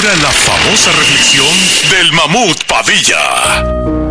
ahora la famosa reflexión del Mamut Padilla.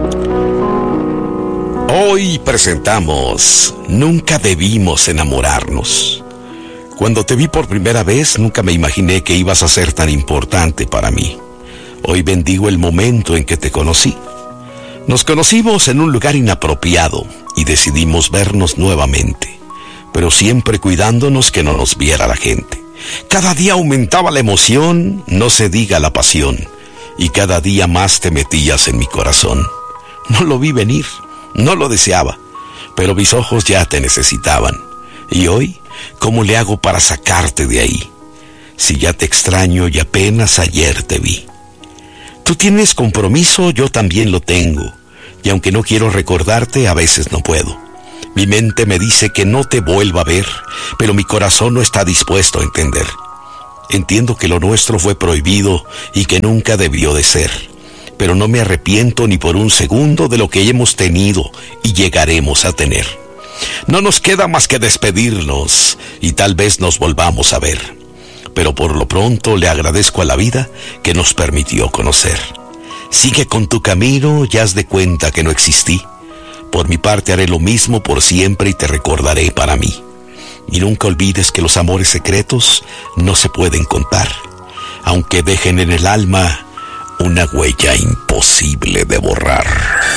Hoy presentamos Nunca debimos enamorarnos. Cuando te vi por primera vez, nunca me imaginé que ibas a ser tan importante para mí. Hoy bendigo el momento en que te conocí. Nos conocimos en un lugar inapropiado y decidimos vernos nuevamente, pero siempre cuidándonos que no nos viera la gente. Cada día aumentaba la emoción, no se diga la pasión, y cada día más te metías en mi corazón. No lo vi venir, no lo deseaba, pero mis ojos ya te necesitaban. Y hoy, ¿cómo le hago para sacarte de ahí? Si ya te extraño y apenas ayer te vi. Tú tienes compromiso, yo también lo tengo, y aunque no quiero recordarte, a veces no puedo. Mi mente me dice que no te vuelva a ver, pero mi corazón no está dispuesto a entender. Entiendo que lo nuestro fue prohibido y que nunca debió de ser, pero no me arrepiento ni por un segundo de lo que hemos tenido y llegaremos a tener. No nos queda más que despedirnos y tal vez nos volvamos a ver, pero por lo pronto le agradezco a la vida que nos permitió conocer. Sigue con tu camino y haz de cuenta que no existí. Por mi parte haré lo mismo por siempre y te recordaré para mí. Y nunca olvides que los amores secretos no se pueden contar, aunque dejen en el alma una huella imposible de borrar.